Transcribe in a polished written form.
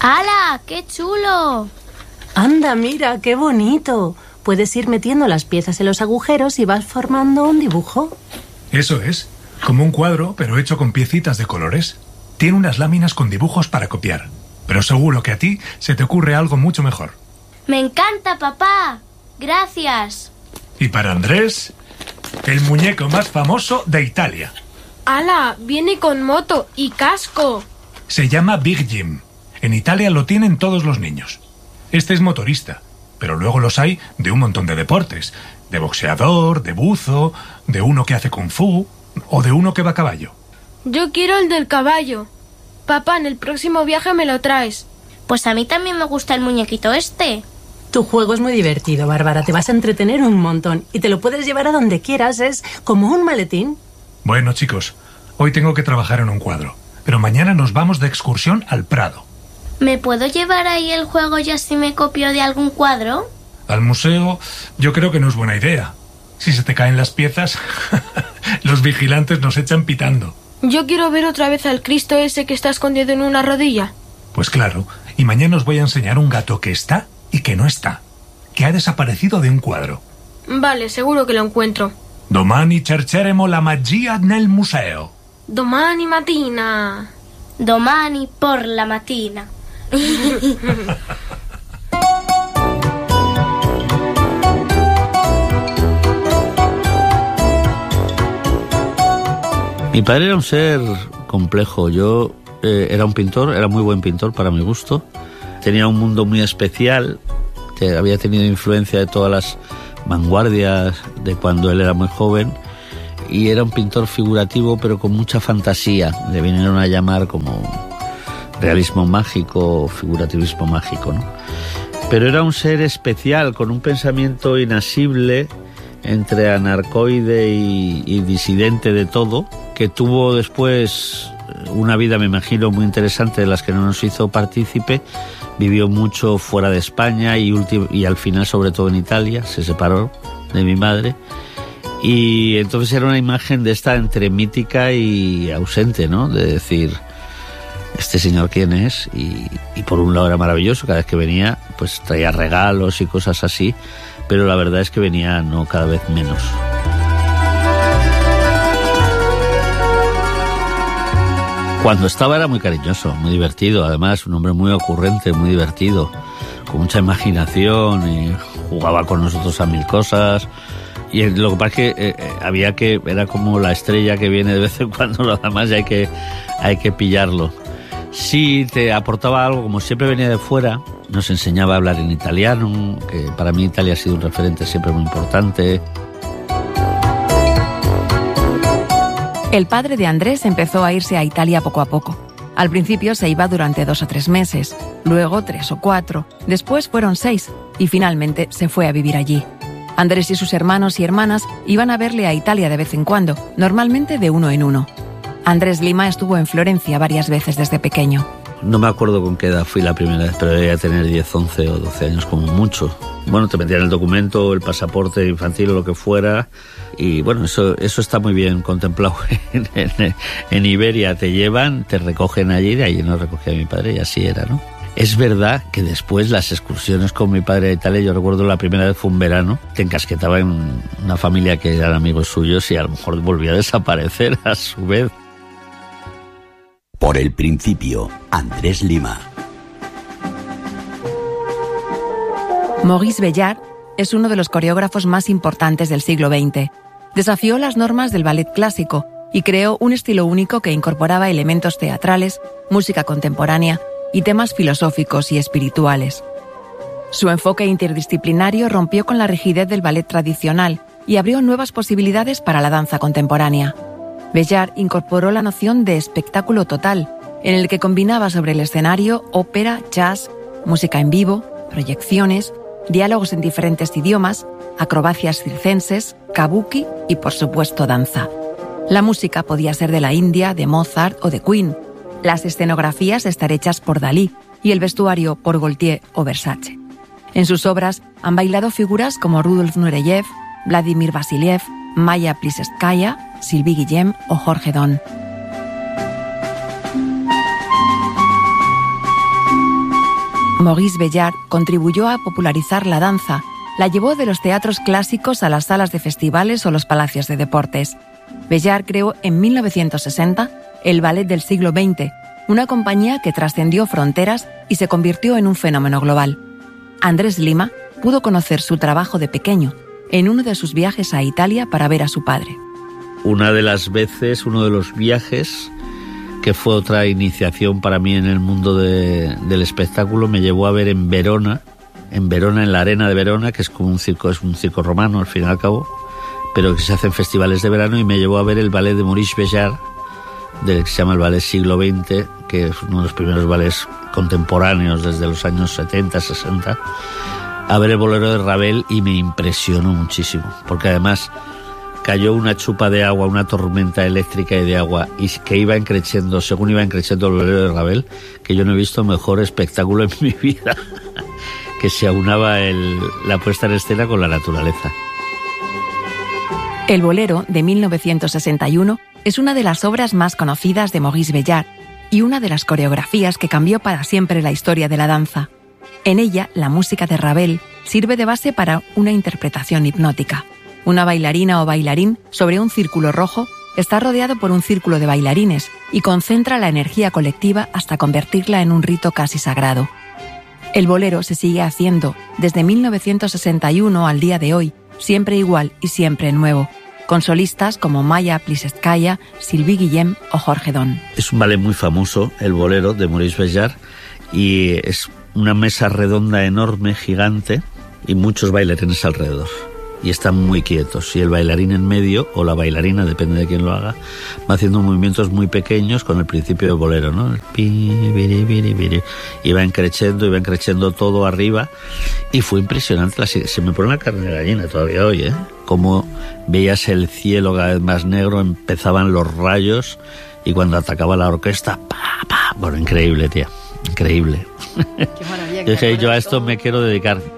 ¡Hala! ¡Qué chulo! Anda, mira, qué bonito. Puedes ir metiendo las piezas en los agujeros y vas formando un dibujo. Eso es, como un cuadro, pero hecho con piecitas de colores. Tiene unas láminas con dibujos para copiar, pero seguro que a ti se te ocurre algo mucho mejor. ¡Me encanta, papá! ¡Gracias! Y para Andrés, el muñeco más famoso de Italia. ¡Hala! Viene con moto y casco. Se llama Big Jim. En Italia lo tienen todos los niños. Este es motorista, pero luego los hay de un montón de deportes. De boxeador, de buzo, de uno que hace kung fu o de uno que va a caballo. Yo quiero el del caballo. Papá, en el próximo viaje me lo traes. Pues a mí también me gusta el muñequito este. Tu juego es muy divertido, Bárbara. Te vas a entretener un montón y te lo puedes llevar a donde quieras. Es como un maletín. Bueno, chicos, hoy tengo que trabajar en un cuadro, pero mañana nos vamos de excursión al Prado. ¿Me puedo llevar ahí el juego y así me copio de algún cuadro? Al museo yo creo que no es buena idea. Si se te caen las piezas, los vigilantes nos echan pitando. Yo quiero ver otra vez al Cristo ese que está escondido en una rodilla. Pues claro, y mañana os voy a enseñar un gato que está y que no está, que ha desaparecido de un cuadro. Vale, seguro que lo encuentro. Domani cercheremo la magia nel museo. Domani mattina. Domani por la mattina. Mi padre era un ser complejo. Yo era un pintor, era muy buen pintor para mi gusto. Tenía un mundo muy especial, que había tenido influencia de todas las vanguardias de cuando él era muy joven, y era un pintor figurativo pero con mucha fantasía. Le vinieron a llamar como realismo mágico o figurativismo mágico, ¿no? Pero era un ser especial, con un pensamiento inasible, entre anarcoide y disidente de todo, que tuvo después una vida, me imagino, muy interesante, de las que no nos hizo partícipe. Vivió mucho fuera de España y al final, sobre todo en Italia, se separó de mi madre. Y entonces era una imagen de esta entre mítica y ausente, ¿no? De decir, ¿este señor quién es? Y por un lado era maravilloso, cada vez que venía pues traía regalos y cosas así, pero la verdad es que venía cada vez menos. Cuando estaba era muy cariñoso, muy divertido, además un hombre muy ocurrente, muy divertido, con mucha imaginación, y jugaba con nosotros a mil cosas. Y lo que pasa es que era como la estrella que viene de vez en cuando, nada más, y hay que pillarlo. Sí, te aportaba algo, como siempre venía de fuera, nos enseñaba a hablar en italiano, que para mí Italia ha sido un referente siempre muy importante. El padre de Andrés empezó a irse a Italia poco a poco. Al principio se iba durante 2 o 3 meses, luego 3 o 4, después fueron 6 y finalmente se fue a vivir allí. Andrés y sus hermanos y hermanas iban a verle a Italia de vez en cuando, normalmente de uno en uno. Andrés Lima estuvo en Florencia varias veces desde pequeño. No me acuerdo con qué edad fui la primera vez, pero debía tener 10, 11 o 12 años como mucho. Bueno, te metían el documento, el pasaporte infantil o lo que fuera, y bueno, eso está muy bien contemplado en Iberia. Te llevan, te recogen allí, de allí nos recogía mi padre y así era, ¿no? Es verdad que después las excursiones con mi padre a Italia, yo recuerdo la primera vez fue un verano, te encasquetaba en una familia que eran amigos suyos y a lo mejor volvía a desaparecer a su vez. Por el principio, Andrés Lima. Maurice Béjart es uno de los coreógrafos más importantes del siglo XX. Desafió las normas del ballet clásico y creó un estilo único que incorporaba elementos teatrales, música contemporánea y temas filosóficos y espirituales. Su enfoque interdisciplinario rompió con la rigidez del ballet tradicional y abrió nuevas posibilidades para la danza contemporánea. Béjart incorporó la noción de espectáculo total, en el que combinaba sobre el escenario ópera, jazz, música en vivo, proyecciones, diálogos en diferentes idiomas, acrobacias circenses, kabuki y, por supuesto, danza. La música podía ser de la India, de Mozart o de Queen, las escenografías estar hechas por Dalí y el vestuario por Gaultier o Versace. En sus obras han bailado figuras como Rudolf Nureyev, Vladimir Vasiliev, Maya Plisetskaya, Sylvie Guillem o Jorge Don. Maurice Béjart contribuyó a popularizar la danza. La llevó de los teatros clásicos a las salas de festivales o los palacios de deportes. Béjart creó en 1960 el Ballet del siglo XX, una compañía que trascendió fronteras y se convirtió en un fenómeno global. Andrés Lima pudo conocer su trabajo de pequeño en uno de sus viajes a Italia para ver a su padre. Una de las veces, uno de los viajes, que fue otra iniciación para mí en el mundo del espectáculo, me llevó a ver en Verona, en la Arena de Verona, que es como un circo romano al fin y al cabo, pero que se hacen festivales de verano, y me llevó a ver el ballet de Maurice Béjart, que se llama el Ballet Siglo XX, que es uno de los primeros ballets contemporáneos desde los años 70, 60, a ver el bolero de Ravel, y me impresionó muchísimo, porque además cayó una chupa de agua, una tormenta eléctrica y de agua, y que iba creciendo, según iba creciendo el bolero de Ravel, que yo no he visto mejor espectáculo en mi vida, que se aunaba la puesta en escena con la naturaleza. El bolero, de 1961, es una de las obras más conocidas de Maurice Béjart y una de las coreografías que cambió para siempre la historia de la danza. En ella, la música de Ravel sirve de base para una interpretación hipnótica. Una bailarina o bailarín sobre un círculo rojo está rodeado por un círculo de bailarines y concentra la energía colectiva hasta convertirla en un rito casi sagrado. El bolero se sigue haciendo desde 1961 al día de hoy, siempre igual y siempre nuevo, con solistas como Maya Plisetskaya, Sylvie Guillem o Jorge Don. Es un ballet muy famoso, el bolero de Maurice Béjart, y es una mesa redonda enorme, gigante, y muchos bailarines alrededor. Y están muy quietos, y el bailarín en medio, o la bailarina, depende de quién lo haga, va haciendo movimientos muy pequeños con el principio del bolero, ¿no? El pi, biri, biri, biri. Y van creciendo todo arriba, y fue impresionante. Se me pone la carne de gallina todavía hoy, ¿eh? Como veías el cielo cada vez más negro, empezaban los rayos, y cuando atacaba la orquesta, ¡pa, pa! Bueno, increíble, tía, increíble. Qué maravilla. Dije, yo a esto me quiero dedicar.